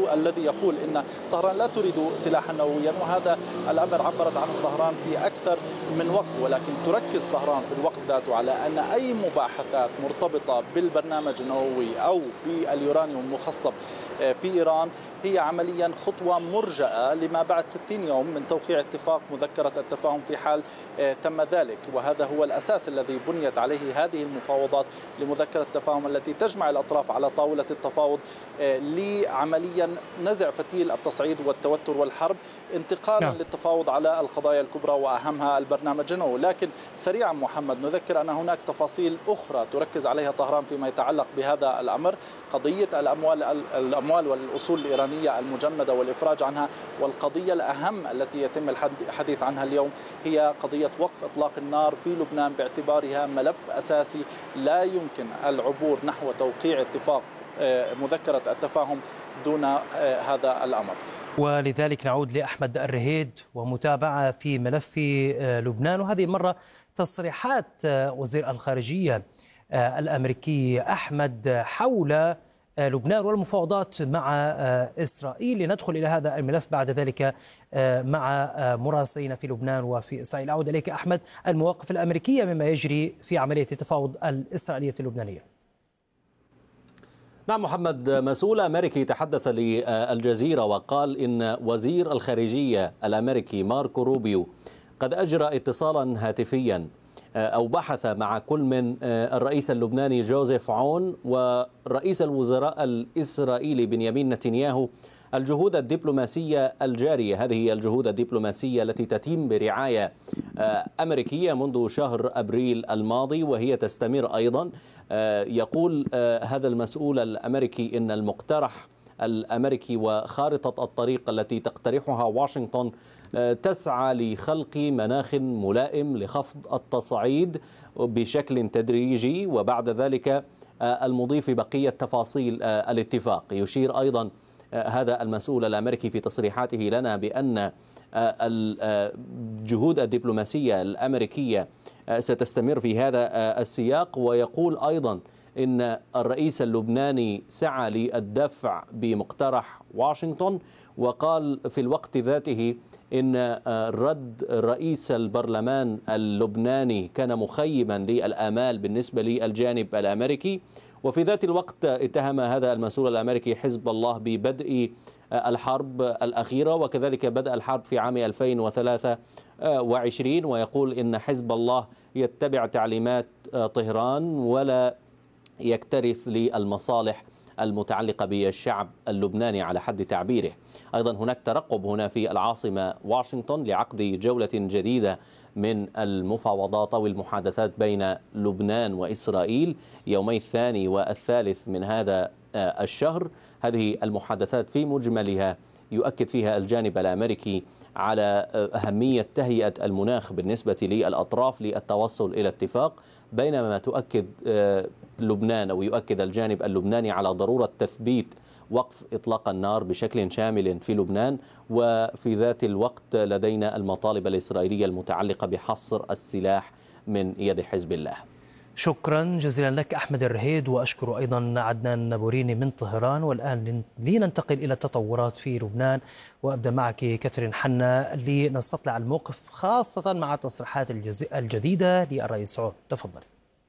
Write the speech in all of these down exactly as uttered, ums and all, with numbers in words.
الذي يقول إن طهران لا تريد سلاحا نوويا، وهذا الأمر عبرت عنه طهران في أكثر من وقت. ولكن تركز طهران في الوقت ذاته على أن أي مباحثات مرتبطة بالبرنامج النووي أو باليورانيوم المخصب في إيران هي عمليا خطوة مرجئة لما بعد ستين يوم من توقيع اتفاق مذكرة التفاهم في حال تم ذلك. وهذا هو الأساس الذي بنيت عليه هذه المفاوضات لمذكرة التفاهم التي تجمع الأطراف على طاولة التفاوض لعمليا نزع فتيل التصعيد والتوتر والحرب انتقالا نعم. للتفاوض على القضايا الكبرى وأهمها البرنامج النووي. لكن سريعا محمد نذكر أن هناك تفاصيل أخرى تركز عليها طهران فيما يتعلق بهذا الأمر، قضية الأموال الأموال والأصول الإيرانية المجمدة والإفراج عنها، والقضية الأهم التي يتم الحديث عنها اليوم هي قضية وقف إطلاق النار في لبنان باعتبارها ملف أساسي لا يمكن العبور نحو توقيع اتفاق مذكرة التفاهم دون هذا الأمر. ولذلك نعود لأحمد الرهيد ومتابعة في ملف لبنان، وهذه المرة تصريحات وزير الخارجية الأمريكي أحمد حول لبنان والمفاوضات مع إسرائيل. لندخل إلى هذا الملف بعد ذلك مع مراسلين في لبنان وفي إسرائيل. أعود إليك أحمد، المواقف الأمريكية مما يجري في عملية التفاوض الإسرائيلية اللبنانية. نعم محمد، مسؤول أمريكي تحدث للجزيرة وقال إن وزير الخارجية الأمريكي ماركو روبيو قد أجرى اتصالا هاتفيا أو بحث مع كل من الرئيس اللبناني جوزيف عون ورئيس الوزراء الإسرائيلي بنيامين نتنياهو الجهود الدبلوماسية الجارية. هذه هي الجهود الدبلوماسية التي تتم برعاية أمريكية منذ شهر أبريل الماضي وهي تستمر أيضا. يقول هذا المسؤول الأمريكي إن المقترح الأمريكي وخارطة الطريق التي تقترحها واشنطن تسعى لخلق مناخ ملائم لخفض التصعيد بشكل تدريجي، وبعد ذلك المضيف بقية تفاصيل الاتفاق. يشير أيضا هذا المسؤول الأمريكي في تصريحاته لنا بأن الجهود الدبلوماسية الأمريكية ستستمر في هذا السياق، ويقول أيضا إن الرئيس اللبناني سعى للدفع بمقترح واشنطن، وقال في الوقت ذاته إن رد رئيس البرلمان اللبناني كان مخيبا للآمال بالنسبة للجانب الأمريكي. وفي ذات الوقت اتهم هذا المسؤول الأمريكي حزب الله ببدء الحرب الأخيرة وكذلك بدء الحرب في عام ألفين وثلاثة وعشرين، ويقول إن حزب الله يتبع تعليمات طهران ولا يكترث للمصالح المتعلقة بالشعب اللبناني على حد تعبيره. أيضا هناك ترقب هنا في العاصمة واشنطن لعقد جولة جديدة من المفاوضات أو المحادثات بين لبنان وإسرائيل يومي الثاني والثالث من هذا الشهر. هذه المحادثات في مجملها يؤكد فيها الجانب الأمريكي على أهمية تهيئة المناخ بالنسبة للأطراف للتوصل إلى اتفاق، بينما تؤكد لبنان أو يؤكد الجانب اللبناني على ضرورة تثبيت وقف إطلاق النار بشكل شامل في لبنان. وفي ذات الوقت لدينا المطالب الإسرائيلية المتعلقة بحصر السلاح من يد حزب الله. شكرا جزيلا لك أحمد الرهيد، وأشكر أيضا عدنان نابوريني من طهران. والآن لننتقل إلى التطورات في لبنان، وأبدأ معك كاترين حنا لنستطلع الموقف خاصة مع التصريحات الجديدة للرئيس عون. تفضل.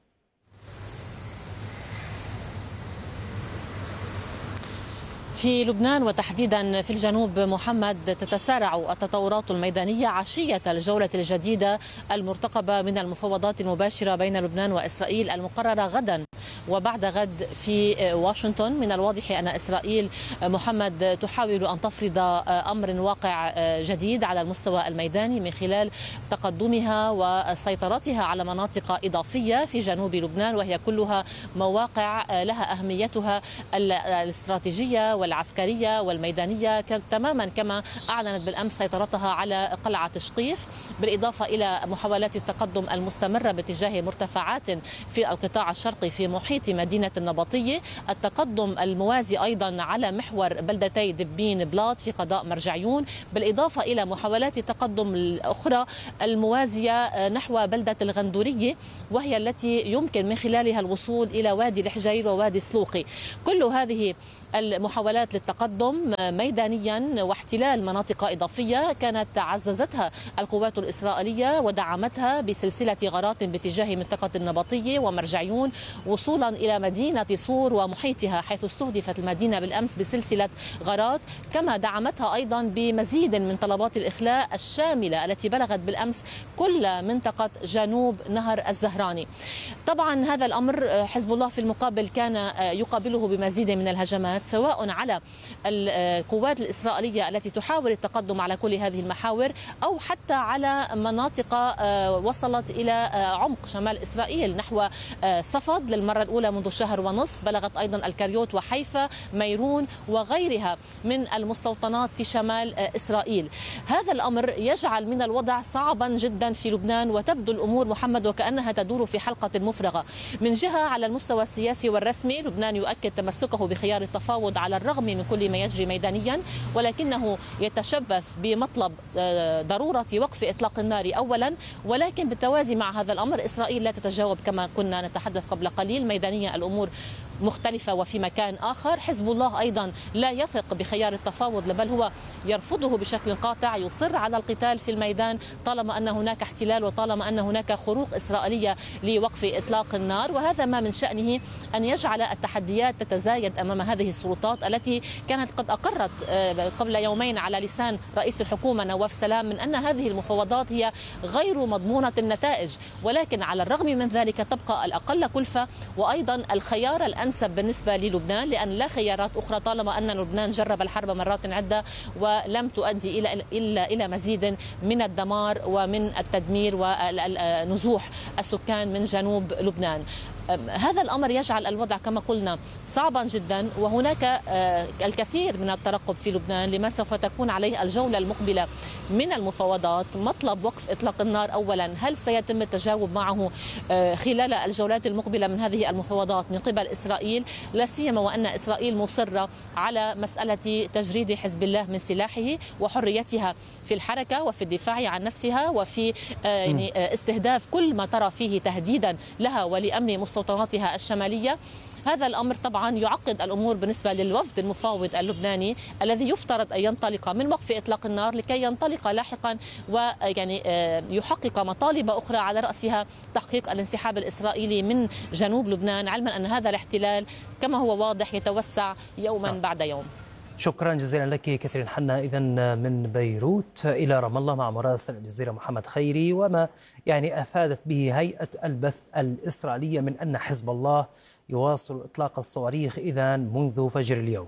في لبنان وتحديدا في الجنوب محمد تتسارع التطورات الميدانية عشية الجولة الجديدة المرتقبة من المفاوضات المباشرة بين لبنان وإسرائيل المقررة غدا وبعد غد في واشنطن. من الواضح أن إسرائيل محمد تحاول أن تفرض أمر واقع جديد على المستوى الميداني من خلال تقدمها وسيطرتها على مناطق إضافية في جنوب لبنان، وهي كلها مواقع لها أهميتها الاستراتيجية والعسكرية والميدانية تماما، كما أعلنت بالأمس سيطرتها على قلعة شقيف، بالإضافة إلى محاولات التقدم المستمرة باتجاه مرتفعات في القطاع الشرقي في محيط مدينة النبطية، التقدم الموازي أيضا على محور بلدتي دبين بلاط في قضاء مرجعيون، بالإضافة إلى محاولات التقدم الأخرى الموازية نحو بلدة الغندورية، وهي التي يمكن من خلالها الوصول إلى وادي الحجير ووادي سلوقي. كل هذه المحاولات تحديات للتقدم ميدانيا واحتلال مناطق إضافية كانت عززتها القوات الإسرائيلية ودعمتها بسلسلة غارات باتجاه منطقة النبطية ومرجعيون وصولا إلى مدينة صور ومحيطها، حيث استهدفت المدينة بالأمس بسلسلة غارات، كما دعمتها أيضا بمزيد من طلبات الإخلاء الشاملة التي بلغت بالأمس كل منطقة جنوب نهر الزهراني. طبعا هذا الأمر حزب الله في المقابل كان يقابله بمزيد من الهجمات، سواء على القوات الإسرائيلية التي تحاول التقدم على كل هذه المحاور أو حتى على مناطق وصلت إلى عمق شمال إسرائيل نحو صفد للمرة الأولى منذ شهر ونصف، بلغت أيضا الكريوت وحيفا ميرون وغيرها من المستوطنات في شمال إسرائيل. هذا الأمر يجعل من الوضع صعبا جدا في لبنان، وتبدو الأمور محمد وكأنها تدور في حلقة مفرغة. من جهة على المستوى السياسي والرسمي لبنان يؤكد تمسكه بخيار التفاوض على الرغم من كل ما يجري ميدانيا، ولكنه يتشبث بمطلب ضرورة وقف إطلاق النار أولا، ولكن بالتوازي مع هذا الأمر إسرائيل لا تتجاوب كما كنا نتحدث قبل قليل. ميدانيا الأمور مختلفة وفي مكان آخر. حزب الله أيضا لا يثق بخيار التفاوض، بل هو يرفضه بشكل قاطع، يصر على القتال في الميدان طالما أن هناك احتلال وطالما أن هناك خروق إسرائيلية لوقف إطلاق النار، وهذا ما من شأنه أن يجعل التحديات تتزايد أمام هذه السلطات التي كانت قد أقرت قبل يومين على لسان رئيس الحكومة نواف سلام من أن هذه المفاوضات هي غير مضمونة النتائج، ولكن على الرغم من ذلك تبقى الأقل كلفة وأيضا الخيار الأنسب بالنسبة للبنان، لأن لا خيارات أخرى طالما أن لبنان جرب الحرب مرات عدة ولم تؤدي إلى إلا إلى مزيد من الدمار ومن التدمير ونزوح السكان من جنوب لبنان. هذا الأمر يجعل الوضع كما قلنا صعبا جدا، وهناك الكثير من الترقب في لبنان لما سوف تكون عليه الجولة المقبلة من المفاوضات. مطلب وقف إطلاق النار أولا، هل سيتم التجاوب معه خلال الجولات المقبلة من هذه المفاوضات من قبل إسرائيل، لا سيما وأن إسرائيل مصرة على مسألة تجريد حزب الله من سلاحه وحريتها في الحركة وفي الدفاع عن نفسها وفي يعني استهداف كل ما ترى فيه تهديدا لها ولأمن مستوطناتها الشمالية. هذا الأمر طبعا يعقد الأمور بالنسبة للوفد المفاوض اللبناني الذي يفترض أن ينطلق من وقف إطلاق النار لكي ينطلق لاحقا ويعني يحقق مطالب أخرى على رأسها تحقيق الانسحاب الإسرائيلي من جنوب لبنان، علما أن هذا الاحتلال كما هو واضح يتوسع يوما بعد يوم. شكرا جزيلا لك كاترين حنا. إذا من بيروت إلى رام الله مع مراسل الجزيرة محمد خيري، وما يعني أفادت به هيئة البث الإسرائيلية من أن حزب الله يواصل إطلاق الصواريخ إذا منذ فجر اليوم.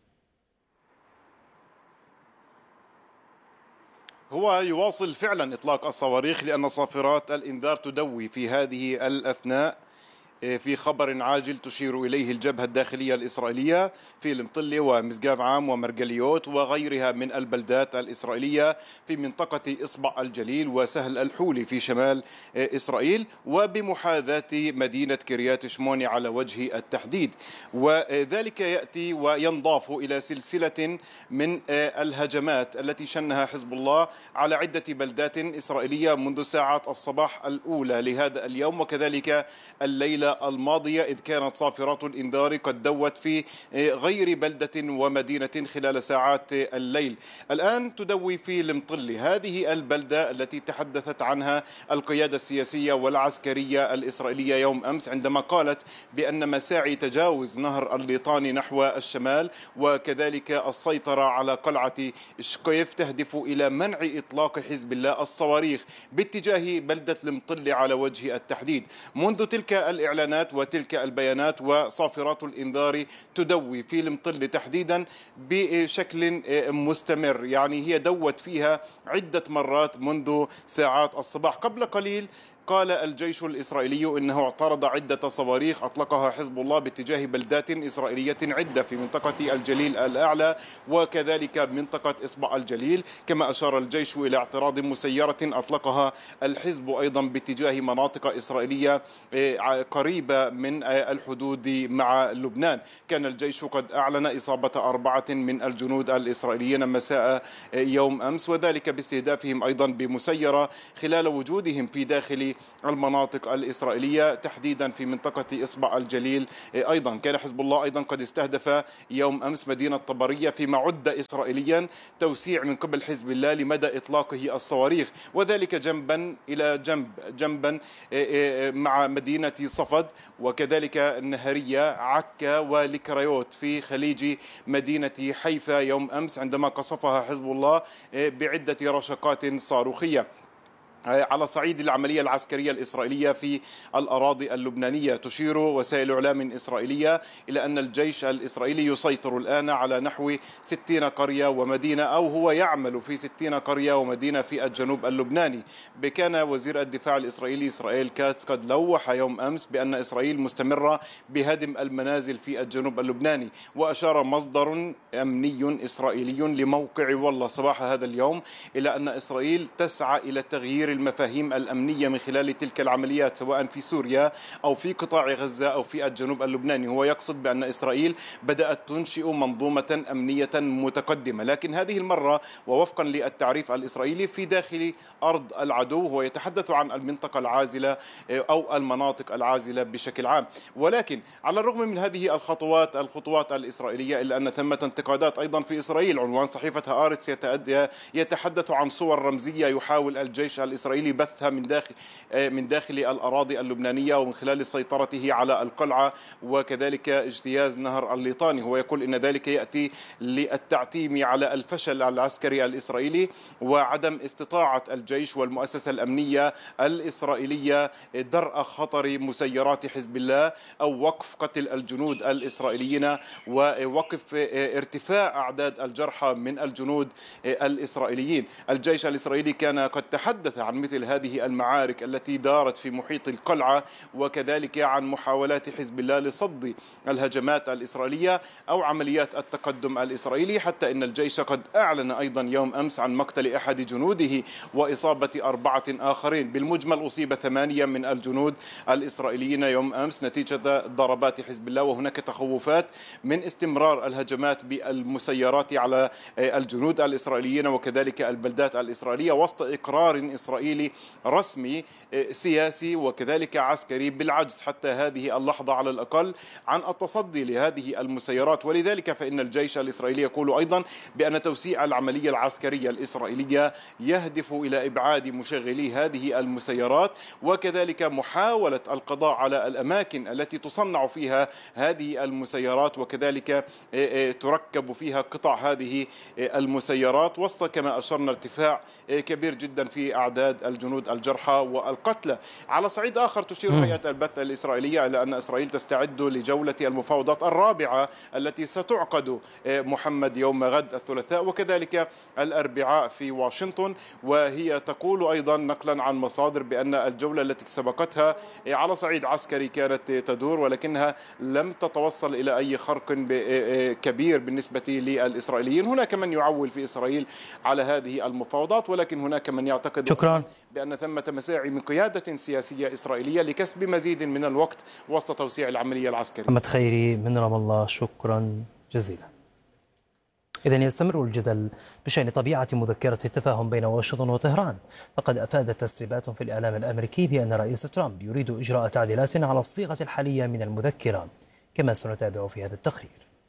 هو يواصل فعلا إطلاق الصواريخ لأن صافرات الإنذار تدوي في هذه الأثناء. في خبر عاجل تشير إليه الجبهة الداخلية الإسرائيلية في المطلة ومسقاف عام ومرجليوت وغيرها من البلدات الإسرائيلية في منطقة إصبع الجليل وسهل الحولي في شمال إسرائيل وبمحاذاة مدينة كريات شموني على وجه التحديد، وذلك يأتي وينضاف إلى سلسلة من الهجمات التي شنها حزب الله على عدة بلدات إسرائيلية منذ ساعات الصباح الأولى لهذا اليوم وكذلك الليلة الماضية، إذ كانت صافرات الإنذار قد دوت في غير بلدة ومدينة خلال ساعات الليل. الآن تدوي في المطلة، هذه البلدة التي تحدثت عنها القيادة السياسية والعسكرية الإسرائيلية يوم أمس عندما قالت بأن مساعي تجاوز نهر الليطاني نحو الشمال وكذلك السيطرة على قلعة شقيف تهدف إلى منع إطلاق حزب الله الصواريخ باتجاه بلدة المطلة على وجه التحديد. منذ تلك الإعلانات وتلك البيانات وصافرات الإنذار تدوي في المطلة تحديدا بشكل مستمر، يعني هي دوت فيها عدة مرات منذ ساعات الصباح. قبل قليل قال الجيش الإسرائيلي إنه اعترض عدة صواريخ أطلقها حزب الله باتجاه بلدات إسرائيلية عدة في منطقة الجليل الأعلى وكذلك منطقة إصبع الجليل، كما أشار الجيش إلى اعتراض مسيرة أطلقها الحزب أيضا باتجاه مناطق إسرائيلية قريبة من الحدود مع لبنان. كان الجيش قد أعلن إصابة أربعة من الجنود الإسرائيليين مساء يوم أمس، وذلك باستهدافهم أيضا بمسيرة خلال وجودهم في داخل المناطق الإسرائيلية تحديدا في منطقة إصبع الجليل. أيضا كان حزب الله أيضا قد استهدف يوم أمس مدينة طبرية فيما عد إسرائيليا توسيع من قبل حزب الله لمدى إطلاقه الصواريخ، وذلك جنبا إلى جنب جنبا مع مدينة صفد وكذلك النهرية عكا والكريوت في خليج مدينة حيفا يوم أمس عندما قصفها حزب الله بعدة رشقات صاروخية. على صعيد العملية العسكرية الإسرائيلية في الأراضي اللبنانية، تشير وسائل إعلام إسرائيلية إلى أن الجيش الإسرائيلي يسيطر الآن على نحو ستين قرية ومدينة، أو هو يعمل في ستين قرية ومدينة في الجنوب اللبناني. كان وزير الدفاع الإسرائيلي إسرائيل كاتس قد لوح يوم أمس بأن إسرائيل مستمرة بهدم المنازل في الجنوب اللبناني، وأشار مصدر أمني إسرائيلي لموقع والله صباح هذا اليوم إلى أن إسرائيل تسعى إلى تغيير المفاهيم الأمنية من خلال تلك العمليات سواء في سوريا أو في قطاع غزة أو في الجنوب اللبناني. هو يقصد بأن إسرائيل بدأت تنشئ منظومة أمنية متقدمة، لكن هذه المرة ووفقا للتعريف الإسرائيلي في داخل أرض العدو. هو يتحدث عن المنطقة العازلة أو المناطق العازلة بشكل عام. ولكن على الرغم من هذه الخطوات الخطوات الإسرائيلية إلا أن ثمة انتقادات أيضا في إسرائيل. عنوان صحيفة هآرتس يتحدث عن صور رمزية يحاول الجيش الإسرائيلي بثها من داخل من داخل الأراضي اللبنانية ومن خلال سيطرته على القلعة وكذلك اجتياز نهر الليطاني. هو يقول إن ذلك يأتي للتعتيم على الفشل العسكري الإسرائيلي وعدم استطاعة الجيش والمؤسسة الأمنية الإسرائيلية درء خطر مسيرات حزب الله أو وقف قتل الجنود الإسرائيليين ووقف ارتفاع أعداد الجرحى من الجنود الإسرائيليين. الجيش الإسرائيلي كان قد تحدث عن مثل هذه المعارك التي دارت في محيط القلعة وكذلك عن محاولات حزب الله لصد الهجمات الإسرائيلية أو عمليات التقدم الإسرائيلي، حتى إن الجيش قد أعلن أيضا يوم أمس عن مقتل أحد جنوده وإصابة أربعة آخرين. بالمجمل أصيب ثمانية من الجنود الإسرائيليين يوم أمس نتيجة ضربات حزب الله، وهناك تخوفات من استمرار الهجمات بالمسيرات على الجنود الإسرائيليين وكذلك البلدات الإسرائيلية وسط إقرار إسرائيلي رسمي سياسي وكذلك عسكري بالعجز حتى هذه اللحظة على الأقل عن التصدي لهذه المسيرات. ولذلك فإن الجيش الإسرائيلي يقول أيضا بأن توسيع العملية العسكرية الإسرائيلية يهدف إلى إبعاد مشغلي هذه المسيرات وكذلك محاولة القضاء على الأماكن التي تصنع فيها هذه المسيرات وكذلك تركب فيها قطع هذه المسيرات وسط كما أشرنا ارتفاع كبير جدا في أعداد الجنود الجرحى والقتلى. على صعيد آخر تشير هيئة البث الإسرائيلية إلى أن إسرائيل تستعد لجولة المفاوضات الرابعة التي ستعقد محمد يوم غد الثلاثاء وكذلك الأربعاء في واشنطن. وهي تقول أيضا نقلا عن مصادر بأن الجولة التي سبقتها على صعيد عسكري كانت تدور ولكنها لم تتوصل إلى أي خرق كبير بالنسبة للإسرائيليين. هناك من يعول في إسرائيل على هذه المفاوضات ولكن هناك من يعتقد شكرا. بأن ثمة مساعي من قيادة سياسية إسرائيلية لكسب مزيد من الوقت وسط توسيع العملية العسكرية. محمد خيري من رام الله، شكرا جزيلا. إذن يستمر الجدل بشأن طبيعة مذكرة التفاهم بين واشنطن وطهران، فقد أفادت تسريبات في الإعلام الأمريكي بأن رئيس ترامب يريد إجراء تعديلات على الصيغة الحالية من المذكرة، كما سنتابع في هذا التقرير.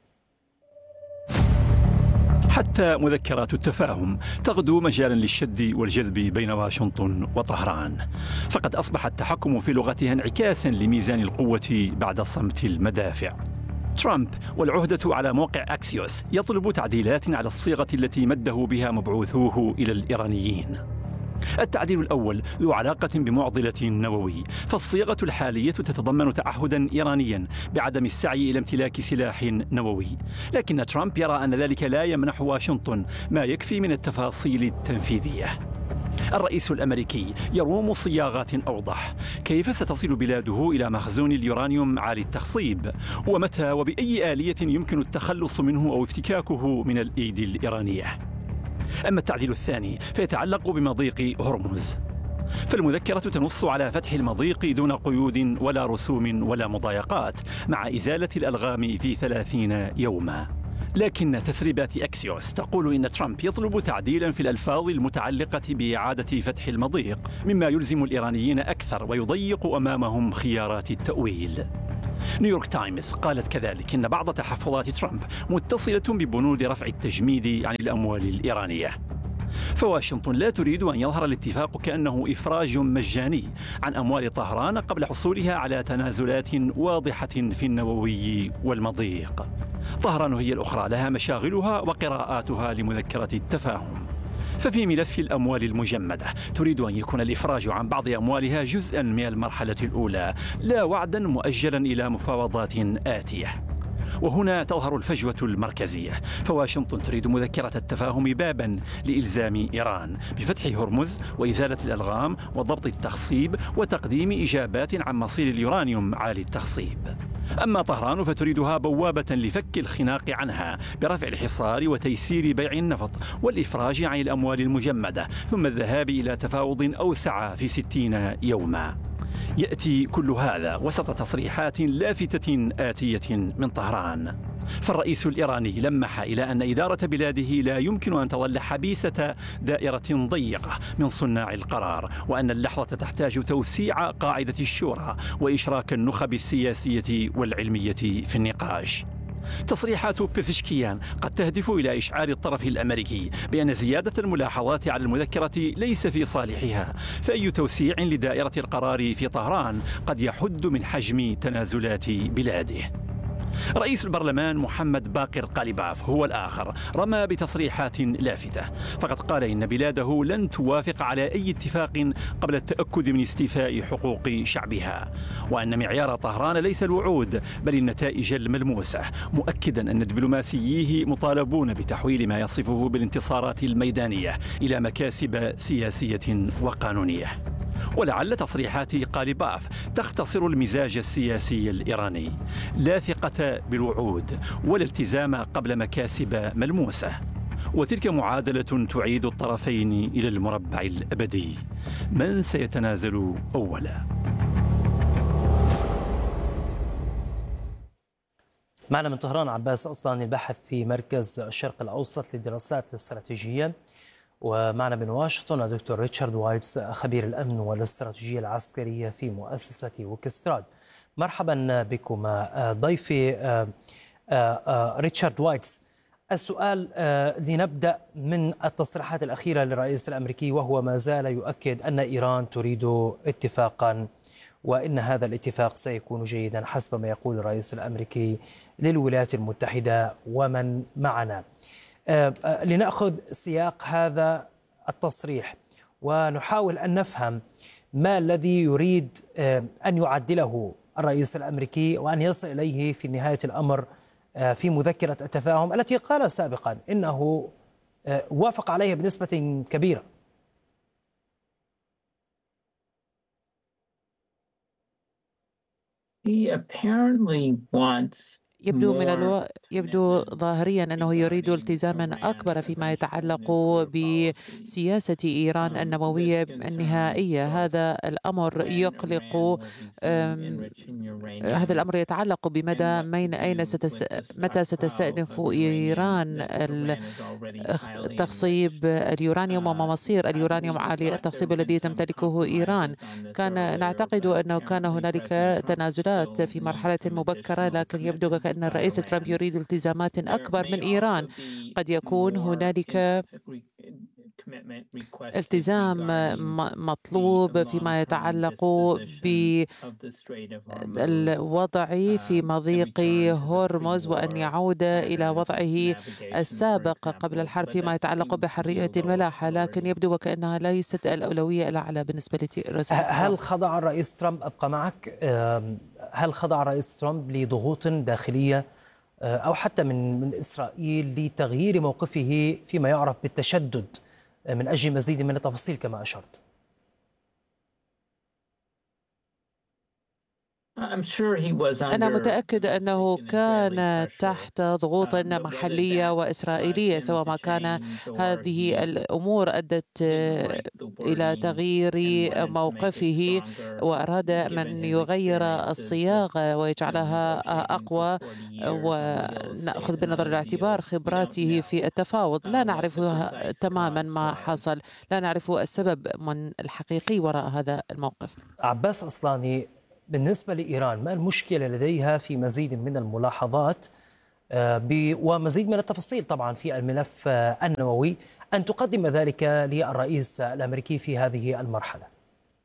حتى مذكرات التفاهم تغدو مجالا للشد والجذب بين واشنطن وطهران، فقد أصبح التحكم في لغتها انعكاسا لميزان القوة بعد صمت المدافع. ترامب والعهدة على موقع أكسيوس يطلب تعديلات على الصيغة التي مده بها مبعوثوه إلى الإيرانيين. التعديل الأول ذو علاقة بمعضلة نووي، فالصيغة الحالية تتضمن تعهدا إيرانيا بعدم السعي إلى امتلاك سلاح نووي، لكن ترامب يرى أن ذلك لا يمنح واشنطن ما يكفي من التفاصيل التنفيذية. الرئيس الأمريكي يروم صياغات أوضح. كيف ستصل بلاده إلى مخزون اليورانيوم عالي التخصيب؟ ومتى وبأي آلية يمكن التخلص منه أو افتكاكه من الأيدي الإيرانية؟ أما التعديل الثاني فيتعلق بمضيق هرمز، فالمذكرة تنص على فتح المضيق دون قيود ولا رسوم ولا مضايقات مع إزالة الألغام في ثلاثين يوما. لكن تسريبات أكسيوس تقول إن ترامب يطلب تعديلا في الألفاظ المتعلقة بإعادة فتح المضيق، مما يلزم الإيرانيين أكثر ويضيق أمامهم خيارات التأويل. نيويورك تايمز قالت كذلك إن بعض تحفظات ترامب متصلة ببنود رفع التجميد عن الأموال الإيرانية. فواشنطن لا تريد أن يظهر الاتفاق كأنه إفراج مجاني عن أموال طهران قبل حصولها على تنازلات واضحة في النووي والمضيق. طهران هي الأخرى لها مشاغلها وقراءاتها لمذكرة التفاهم. ففي ملف الأموال المجمدة تريد أن يكون الإفراج عن بعض أموالها جزءا من المرحلة الأولى، لا وعدا مؤجلا إلى مفاوضات آتية. وهنا تظهر الفجوة المركزية، فواشنطن تريد مذكرة التفاهم بابا لإلزام إيران بفتح هرمز وإزالة الألغام وضبط التخصيب وتقديم إجابات عن مصير اليورانيوم عالي التخصيب. أما طهران فتريدها بوابة لفك الخناق عنها برفع الحصار وتيسير بيع النفط والإفراج عن الأموال المجمدة، ثم الذهاب إلى تفاوض أوسع في ستين يوما. يأتي كل هذا وسط تصريحات لافتة آتية من طهران. فالرئيس الإيراني لمح إلى أن إدارة بلاده لا يمكن أن تظل حبيسة دائرة ضيقة من صناع القرار، وأن اللحظة تحتاج توسيع قاعدة الشورى وإشراك النخب السياسية والعلمية في النقاش. تصريحات بيزشكيان قد تهدف إلى إشعار الطرف الأمريكي بأن زيادة الملاحظات على المذكرة ليس في صالحها، فأي توسيع لدائرة القرار في طهران قد يحد من حجم تنازلات بلاده. رئيس البرلمان محمد باقر قاليباف هو الآخر رمى بتصريحات لافتة، فقد قال إن بلاده لن توافق على أي اتفاق قبل التأكد من استيفاء حقوق شعبها، وأن معيار طهران ليس الوعود بل النتائج الملموسة، مؤكدا أن دبلوماسييه مطالبون بتحويل ما يصفه بالانتصارات الميدانية إلى مكاسب سياسية وقانونية. ولعل تصريحات قاليباف تختصر المزاج السياسي الإيراني: لا ثقة بالوعود ولا التزام قبل مكاسب ملموسة، وتلك معادلة تعيد الطرفين إلى المربع الأبدي. من سيتنازل أولا؟ معنا من طهران عباس أصلاني الباحث في مركز الشرق الأوسط للدراسات الاستراتيجية، ومعنا من واشنطن الدكتور ريتشارد وايتس خبير الأمن والاستراتيجية العسكرية في مؤسسة وكستراد. مرحبا بكما ضيفي. ريتشارد وايتس، السؤال لنبدأ من التصريحات الأخيرة للرئيس الأمريكي، وهو ما زال يؤكد أن إيران تريد اتفاقا وإن هذا الاتفاق سيكون جيدا حسب ما يقول الرئيس الأمريكي للولايات المتحدة ومن معنا. لنأخذ سياق هذا التصريح ونحاول أن نفهم ما الذي يريد أن يعدله الرئيس الأمريكي وأن يصل إليه في نهاية الأمر في مذكرة التفاهم التي قال سابقا إنه وافق عليها بنسبة كبيرة. He apparently wants يبدو من الو... يبدو ظاهريا أنه يريد التزاما أكبر فيما يتعلق بسياسة إيران النووية النهائية. هذا الأمر يقلق أم... هذا الأمر يتعلق بمدى من أين ستست... متى ستستأنف إيران التخصيب اليورانيوم وما مصير اليورانيوم عالي التخصيب الذي تمتلكه إيران. كان نعتقد أنه كان هنالك تنازلات في مرحلة مبكرة، لكن يبدو كأن الرئيس ترامب يريد التزامات أكبر من إيران. قد يكون هنالك التزام مطلوب فيما يتعلق بالوضع في مضيق هرمز وأن يعود إلى وضعه السابق قبل الحرب فيما يتعلق بحرية الملاحة، لكن يبدو وكأنها ليست الأولوية الأعلى بالنسبة لرئيس ترامب. هل خضع الرئيس ترامب، أبقى معك، هل خضع الرئيس ترامب لضغوط داخلية أو حتى من من إسرائيل لتغيير موقفه فيما يعرف بالتشدد من أجل مزيد من التفاصيل كما أشرت؟ Uh, أنا متأكد أنه كان تحت ضغوط محلية وإسرائيلية، سواء ما كان هذه الأمور أدت إلى تغيير موقفه وأراد من يغير الصياغة ويجعلها أقوى، ونأخذ بنظر الاعتبار خبراته في التفاوض. لا نعرف تماما ما حصل، لا نعرف السبب من الحقيقي وراء هذا الموقف. عباس أصلاني، بالنسبة لإيران ما المشكلة لديها في مزيد من الملاحظات ومزيد من التفاصيل طبعا في الملف النووي أن تقدم ذلك للرئيس الأمريكي في هذه المرحلة؟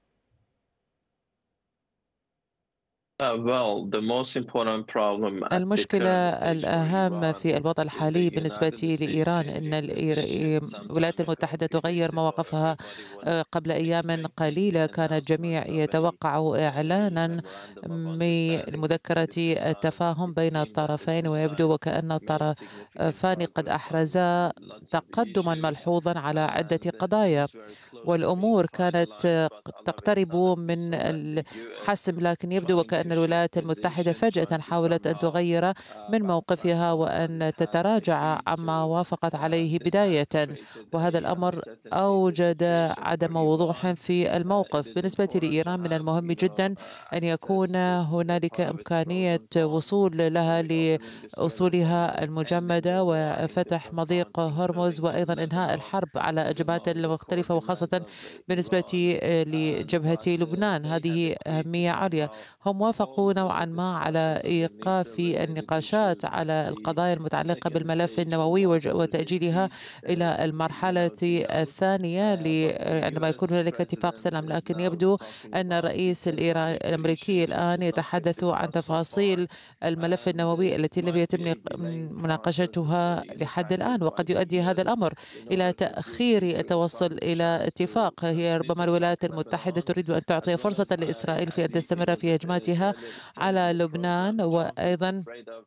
المشكلة الأهم في الوضع الحالي بالنسبة لإيران أن الولايات المتحدة تغير مواقفها. قبل أيام قليلة كان الجميع يتوقع إعلانا من مذكرة التفاهم بين الطرفين، ويبدو وكأن الطرفان قد أحرزا تقدما ملحوظا على عدة قضايا، والأمور كانت تقترب من الحسم، لكن يبدو وكأن الولايات المتحدة فجأة حاولت أن تغير من موقفها وأن تتراجع عما وافقت عليه بداية، وهذا الأمر أوجد عدم وضوح في الموقف. بالنسبة لإيران من المهم جدا أن يكون هنالك إمكانية وصول لها لأصولها المجمدة وفتح مضيق هرمز، وأيضا إنهاء الحرب على الجبهات المختلفة، وخاصة بالنسبة لجبهة لبنان. هذه أهمية عالية. هم وافقوا نوعا ما على إيقاف النقاشات على القضايا المتعلقة بالملف النووي وتأجيلها إلى المرحلة الثانية عندما يكون هنالك اتفاق سلام، لكن يبدو أن الرئيس الأمريكي الآن يتحدث عن تفاصيل الملف النووي التي لم يتم مناقشتها لحد الآن، وقد يؤدي هذا الأمر إلى تأخير التوصل إلى اتفاق. هي ربما الولايات المتحدة تريد أن تعطي فرصة لإسرائيل في أن تستمر في هجماتها على لبنان، وأيضا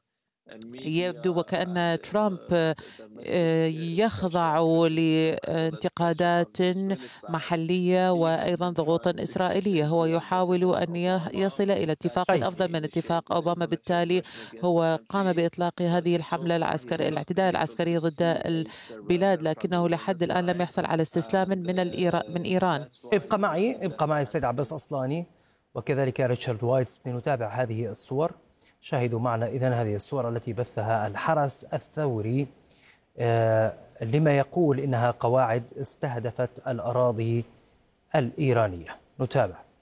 يبدو وكأن ترامب يخضع لانتقادات محلية وأيضا ضغوط إسرائيلية. هو يحاول أن يصل إلى اتفاق أفضل من اتفاق أوباما، بالتالي هو قام بإطلاق هذه الحملة العسكرية الاعتداء العسكري ضد البلاد، لكنه لحد الآن لم يحصل على استسلام من من إيران. ابقى معي ابقى معي السيد عباس أصلاني وكذلك ريتشارد وايتس لنتابع هذه الصور. شاهدوا معنا إذن هذه الصور التي بثها الحرس الثوري لما يقول إنها قواعد استهدفت الأراضي الإيرانية. نتابع.